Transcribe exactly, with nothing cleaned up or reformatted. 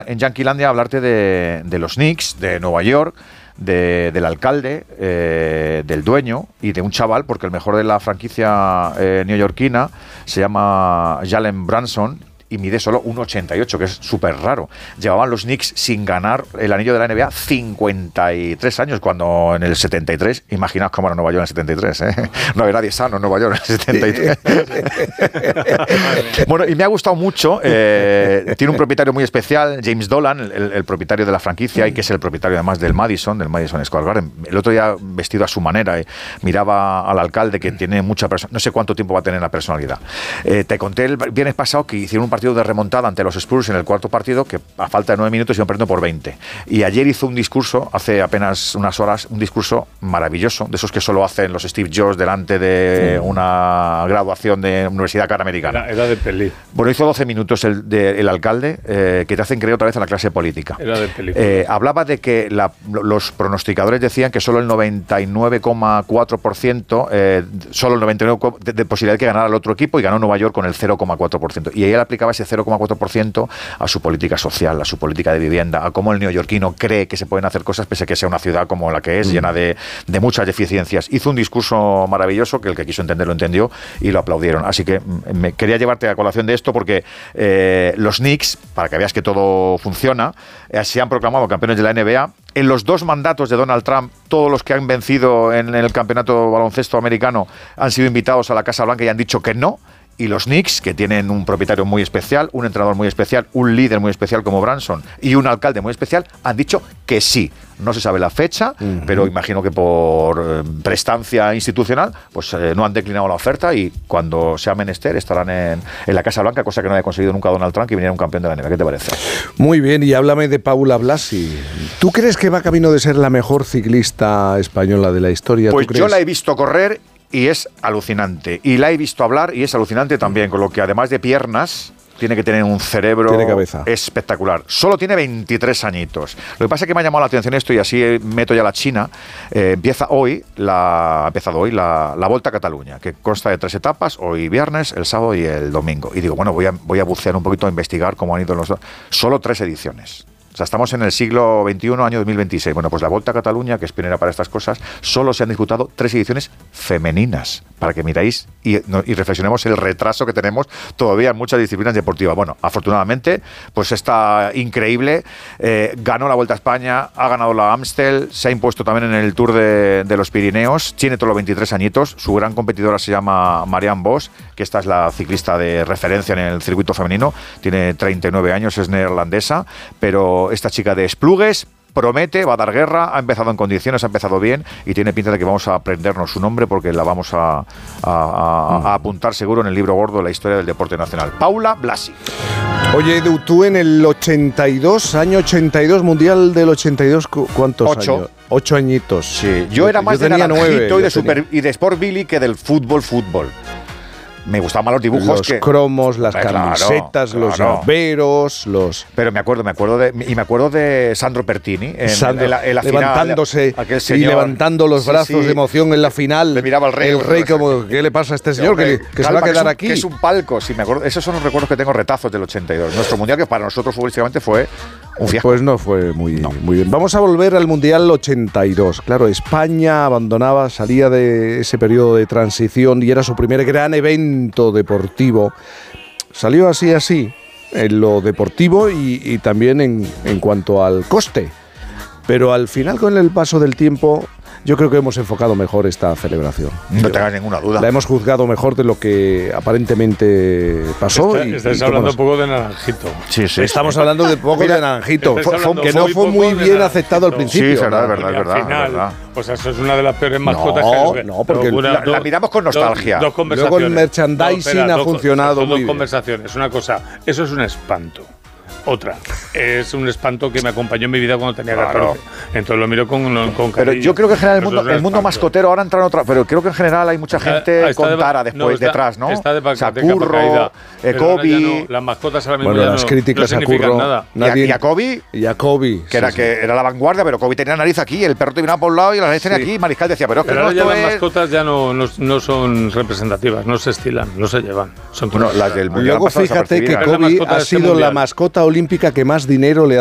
En Yanquilandia hablarte de, de los Knicks, de Nueva York, de, del alcalde, eh, del dueño y de un chaval, porque el mejor de la franquicia eh, neoyorquina se llama Jalen Brunson y mide solo uno ochenta y ocho, que es súper raro. Llevaban los Knicks sin ganar el anillo de la N B A cincuenta y tres años, cuando en el setenta y tres, imaginaos cómo era Nueva York en el setenta y tres, ¿eh? No había nadie sano en Nueva York en el setenta y tres. Bueno, y me ha gustado mucho, eh, tiene un propietario muy especial, James Dolan, el, el propietario de la franquicia, y que es el propietario además del Madison, del Madison Square Garden. El otro día, vestido a su manera, eh, miraba al alcalde, que tiene mucha personalidad, no sé cuánto tiempo va a tener la personalidad. Eh, te conté el viernes pasado que hicieron un partido de remontada ante los Spurs en el cuarto partido, que a falta de nueve minutos iban perdiendo por veinte. Y ayer hizo un discurso, hace apenas unas horas, un discurso maravilloso, de esos que solo hacen los Steve Jobs delante de sí. una graduación de Universidad Cara Americana. Era, era de peli. Bueno, hizo doce minutos el, de, el alcalde, eh, que te hacen creer otra vez en la clase política. Era de peli. Eh, hablaba de que la, los pronosticadores decían que solo el noventa y nueve coma cuatro por ciento, eh, solo el noventa y nueve por ciento de, de posibilidad de que ganara el otro equipo, y ganó Nueva York con el cero coma cuatro por ciento. Y ahí él aplicaba ese cero coma cuatro por ciento a su política social, a su política de vivienda, a cómo el neoyorquino cree que se pueden hacer cosas pese a que sea una ciudad como la que es, mm. llena de, de muchas deficiencias. Hizo un discurso maravilloso que el que quiso entender lo entendió y lo aplaudieron. Así que me quería llevarte a colación de esto porque eh, los Knicks, para que veas que todo funciona, eh, se han proclamado campeones de la N B A. En los dos mandatos de Donald Trump, todos los que han vencido en el campeonato baloncesto americano han sido invitados a la Casa Blanca y han dicho que no. Y los Knicks, que tienen un propietario muy especial, un entrenador muy especial, un líder muy especial como Brunson y un alcalde muy especial, han dicho que sí. No se sabe la fecha, uh-huh. pero imagino que por eh, prestancia institucional, pues eh, no han declinado la oferta, y cuando sea menester estarán en, en la Casa Blanca, cosa que no haya conseguido nunca Donald Trump, que viniera un campeón de la N B A. ¿Qué te parece? Muy bien, y háblame de Paula Blasi. ¿Tú crees que va camino de ser la mejor ciclista española de la historia? Pues yo la he visto correr y es alucinante. Y la he visto hablar y es alucinante también, con lo que además de piernas, tiene que tener un cerebro tiene cabeza. espectacular. Solo tiene veintitrés añitos. Lo que pasa es que me ha llamado la atención esto, y así meto ya la China. Eh, empieza hoy, la, ha empezado hoy la, la Volta a Cataluña, que consta de tres etapas, hoy viernes, el sábado y el domingo. Y digo, bueno, voy a, voy a bucear un poquito, a investigar cómo han ido los dos. Solo tres ediciones. O sea, estamos en el siglo veintiuno, año dos mil veintiséis. Bueno, pues la Volta a Cataluña, que es pionera para estas cosas, solo se han disputado tres ediciones femeninas, para que miráis y, no, y reflexionemos el retraso que tenemos todavía en muchas disciplinas deportivas. Bueno, afortunadamente, pues está increíble. Eh, ganó la Vuelta a España, ha ganado la Amstel, se ha impuesto también en el Tour de, de los Pirineos, tiene todos los veintitrés añitos. Su gran competidora se llama Marianne Vos, que esta es la ciclista de referencia en el circuito femenino, tiene treinta y nueve años, es neerlandesa, pero esta chica de Esplugues promete, va a dar guerra, ha empezado en condiciones, ha empezado bien, y tiene pinta de que vamos a aprendernos su nombre, porque la vamos a, a, a, a apuntar seguro en el libro gordo de la historia del deporte nacional. Paula Blasi. Oye, Edu, tú en el ochenta y dos, año ochenta y dos, Mundial del ochenta y dos, ¿cuántos Ocho. años? Ocho añitos. Sí, yo era más yo de naranjito y de, super, y de Sport Billy que del fútbol fútbol. Me gustaban más los dibujos, los que... cromos, las claro, camisetas, claro. los llaveros, los... Pero me acuerdo, me acuerdo de... Y me acuerdo de Sandro Pertini en, Sandro, en la, en la levantándose final, señor, y levantando los brazos sí, sí, de emoción en la final. Le miraba al rey. El rey como, ¿qué le pasa a este señor? Que, que se va a quedar que un, aquí. Que es un palco, sí, me acuerdo. Esos son los recuerdos que tengo, retazos del ochenta y dos. Nuestro mundial, que para nosotros futbolísticamente fue un fiasco. Pues no fue muy, no. muy bien. Vamos a volver al Mundial ochenta y dos. Claro, España abandonaba, salía de ese periodo de transición y era su primer gran evento deportivo. Salió así, así, en lo deportivo y, y también en, en cuanto al coste. Pero al final, con el paso del tiempo, yo creo que hemos enfocado mejor esta celebración. No tengas ninguna duda. La hemos juzgado mejor de lo que aparentemente pasó. Está, y, estáis y hablando nos... un poco de Naranjito. Sí, sí. Estamos sí. hablando de poco Mira, de Naranjito, fue, que no fue muy bien Naranjito. aceptado al principio. Sí, es verdad, es verdad, es verdad, final, es verdad. O sea, eso es una de las peores mascotas no, que... No, porque una, la, dos, la miramos con nostalgia. Dos, dos conversaciones. Luego el merchandising no, espera, ha dos, funcionado dos, muy dos bien. conversaciones. Una cosa, eso es un espanto. Otra, es un espanto que me acompañó en mi vida cuando tenía claro. catorce. Entonces lo miro con, con Pero cariño. yo creo que en general el Eso mundo, es el mundo espanto. mascotero ahora entra en otra. Pero creo que en general hay mucha gente Está con de- tara no, después, está- detrás, ¿no? Está de, pa- O sea, de capa Curro, caída. eh, Pero ahora ya Kobe. no- las mascotas ahora mismo Bueno, ya las no, críticas no a significan Curro. nada. Y a, Nadie- y a Kobe, Y a Kobe. que, era, sí, que era la vanguardia, pero Kobe tenía la nariz aquí, el perro te miraba por un lado y la nariz tenía Sí. aquí. Mariscal decía, pero es que Pero no, ahora ya esto las es. mascotas ya no, no, no son representativas, no se estilan, no se llevan. Son Bueno, cosas las del raras. mundial han Luego pasado fíjate que desapercibidas. Es la Kobe mascota ha de este sido la mundial. mascota olímpica que más dinero le ha